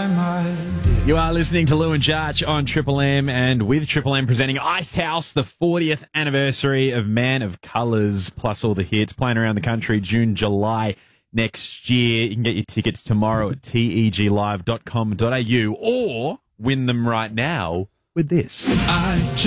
You are listening to Lou and Jarch on Triple M, and with Triple M presenting Ice House, the 40th anniversary of Man of Colours, plus all the hits, playing around the country June, July next year. You can get your tickets tomorrow at teglive.com.au or win them right now with this.